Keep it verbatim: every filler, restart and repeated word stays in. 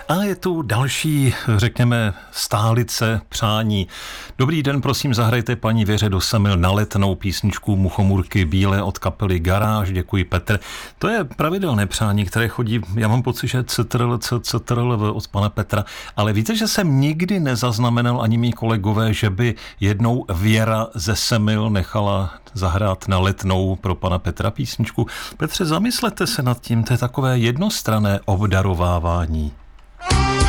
A je tu další, řekněme, stálice přání. Dobrý den, prosím, zahrajte paní Věře do Semil na Letnou písničku Muchomůrky bílé od kapely Garáž. Děkuji, Petr. To je pravidelné přání, které chodí, já mám pocit, že ctrl, ctrl od pana Petra, ale víte, že jsem nikdy nezaznamenal ani mý kolegové, že by jednou Věra ze Semil nechala zahrát na Letnou pro pana Petra písničku. Petře, zamyslete se nad tím, to je takové jednostranné obdarovávání.